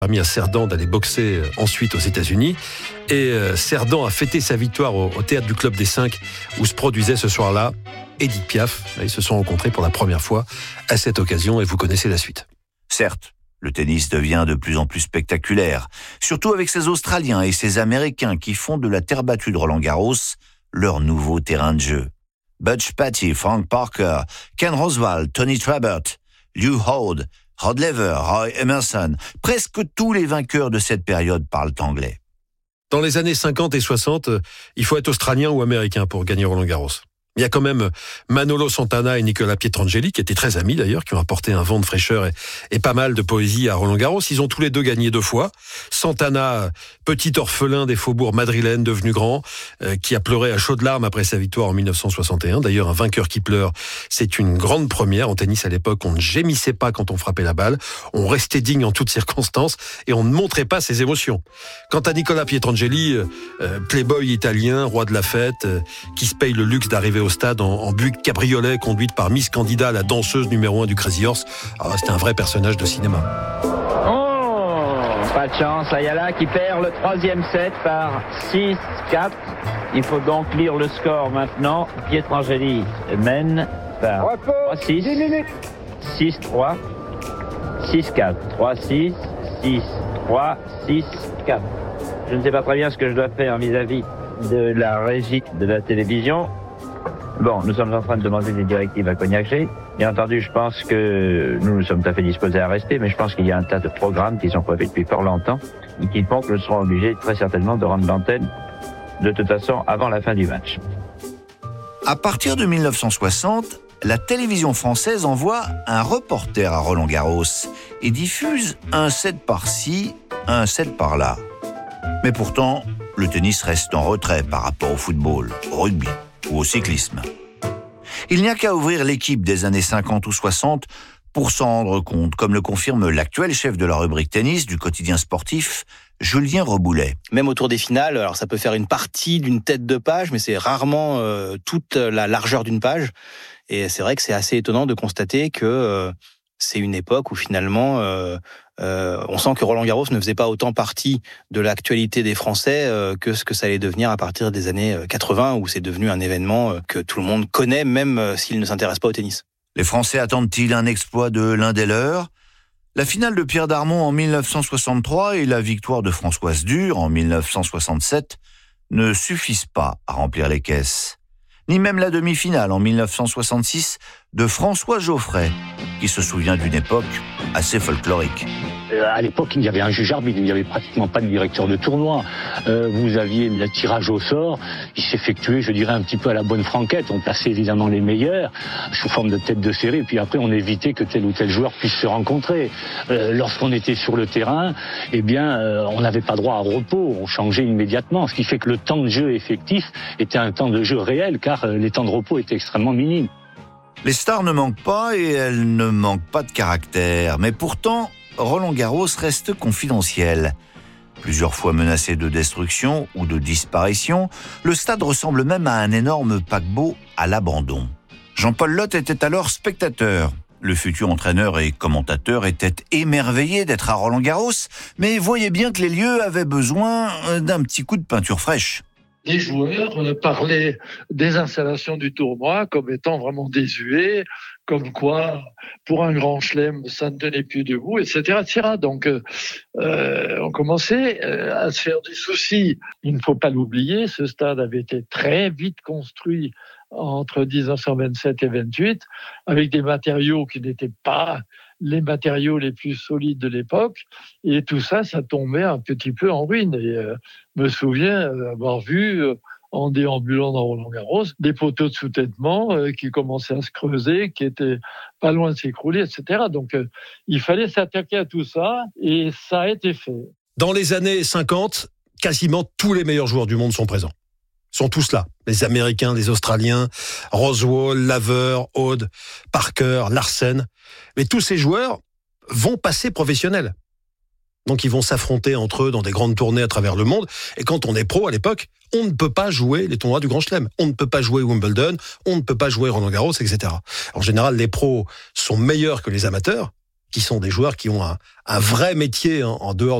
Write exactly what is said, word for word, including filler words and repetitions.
permis à Cerdan d'aller boxer ensuite aux États-Unis. Et Cerdan a fêté sa victoire au, au Théâtre du Club des Cinq, où se produisait ce soir-là Édith Piaf. Ils se sont rencontrés pour la première fois à cette occasion et vous connaissez la suite. Certes, le tennis devient de plus en plus spectaculaire, surtout avec ces Australiens et ces Américains qui font de la terre battue de Roland-Garros leur nouveau terrain de jeu. Butch Patty, Frank Parker, Ken Rosewall, Tony Trabert, Lew Howard, Rod Laver, Roy Emerson, presque tous les vainqueurs de cette période parlent anglais. Dans les années cinquante et soixante, il faut être australien ou américain pour gagner Roland-Garros. Il y a quand même Manolo Santana et Nicolas Pietrangeli, qui étaient très amis d'ailleurs, qui ont apporté un vent de fraîcheur et, et pas mal de poésie à Roland-Garros. Ils ont tous les deux gagné deux fois. Santana, petit orphelin des faubourgs madrilènes, devenu grand, euh, qui a pleuré à chaudes larmes après sa victoire en dix-neuf cent soixante et un. D'ailleurs, un vainqueur qui pleure, c'est une grande première. En tennis à l'époque, on ne gémissait pas quand on frappait la balle. On restait digne en toutes circonstances et on ne montrait pas ses émotions. Quant à Nicolas Pietrangeli, euh, playboy italien, roi de la fête, euh, qui se paye le luxe d'arriver au stade en, en Buick cabriolet conduite par Miss Candida, la danseuse numéro un du Crazy Horse. Ah, c'était un vrai personnage de cinéma. Oh, pas de chance, Ayala qui perd le troisième set par six quatre. Il faut donc lire le score maintenant. Pietrangeli mène par trois six, six trois, six quatre, trois six, six trois, six quatre. Je ne sais pas très bien ce que je dois faire vis-à-vis de la régie de la télévision. Bon, nous sommes en train de demander des directives à Cognac G. Bien entendu, je pense que nous nous sommes tout à fait disposés à rester, mais je pense qu'il y a un tas de programmes qui sont prévus depuis fort longtemps et qui font que nous serons obligés très certainement de rendre l'antenne de toute façon avant la fin du match. À partir de dix-neuf cent soixante, la télévision française envoie un reporter à Roland-Garros et diffuse un set par-ci, un set par-là. Mais pourtant, le tennis reste en retrait par rapport au football, au rugby ou au cyclisme. Il n'y a qu'à ouvrir l'équipe des années cinquante ou soixante pour s'en rendre compte, comme le confirme l'actuel chef de la rubrique tennis du quotidien sportif, Julien Reboulet. Même autour des finales, alors ça peut faire une partie d'une tête de page, mais c'est rarement euh, toute la largeur d'une page. Et c'est vrai que c'est assez étonnant de constater que euh, c'est une époque où finalement, euh, euh, on sent que Roland-Garros ne faisait pas autant partie de l'actualité des Français euh, que ce que ça allait devenir à partir des années quatre-vingts, où c'est devenu un événement que tout le monde connaît, même euh, s'il ne s'intéresse pas au tennis. Les Français attendent-ils un exploit de l'un des leurs ? La finale de Pierre Darmon en dix-neuf cent soixante-trois et la victoire de Françoise Dürr en dix-neuf cent soixante-sept ne suffisent pas à remplir les caisses. Ni même la demi-finale en dix-neuf cent soixante-six de François Geoffrey, qui se souvient d'une époque assez folklorique. À l'époque, il y avait un juge arbitre, il n'y avait pratiquement pas de directeur de tournoi. Euh, vous aviez le tirage au sort, il s'effectuait, je dirais, un petit peu à la bonne franquette. On plaçait évidemment les meilleurs sous forme de tête de série, puis après on évitait que tel ou tel joueur puisse se rencontrer. Euh, lorsqu'on était sur le terrain, eh bien, euh, on n'avait pas droit à repos, on changeait immédiatement, ce qui fait que le temps de jeu effectif était un temps de jeu réel, car euh, les temps de repos étaient extrêmement minimes. Les stars ne manquent pas et elles ne manquent pas de caractère, mais pourtant, Roland-Garros reste confidentiel. Plusieurs fois menacé de destruction ou de disparition, le stade ressemble même à un énorme paquebot à l'abandon. Jean-Paul Lotte était alors spectateur. Le futur entraîneur et commentateur était émerveillé d'être à Roland-Garros, mais voyait bien que les lieux avaient besoin d'un petit coup de peinture fraîche. Les joueurs parlaient des installations du tournoi comme étant vraiment désuets, comme quoi, pour un grand chelem, ça ne tenait plus debout, et cetera, et cetera. Donc, euh, on commençait à se faire des soucis. Il ne faut pas l'oublier, ce stade avait été très vite construit entre dix-neuf cent vingt-sept et vingt-huit, avec des matériaux qui n'étaient pas les matériaux les plus solides de l'époque, et tout ça, ça tombait un petit peu en ruine. Et euh, me souviens avoir vu, euh, en déambulant dans Roland-Garros, des poteaux de soutènement euh, qui commençaient à se creuser, qui étaient pas loin de s'écrouler, et cetera. Donc, euh, il fallait s'attaquer à tout ça, et ça a été fait. Dans les années cinquante, quasiment tous les meilleurs joueurs du monde sont présents. Ils sont tous là. Les Américains, les Australiens, Rosewall, Laver, Howard, Parker, Larsen. Mais tous ces joueurs vont passer professionnels. Donc ils vont s'affronter entre eux dans des grandes tournées à travers le monde. Et quand on est pro à l'époque, on ne peut pas jouer les tournois du Grand Chelem. On ne peut pas jouer Wimbledon, on ne peut pas jouer Roland-Garros, et cetera. En général, les pros sont meilleurs que les amateurs. qui sont des joueurs qui ont un, un vrai métier en, en dehors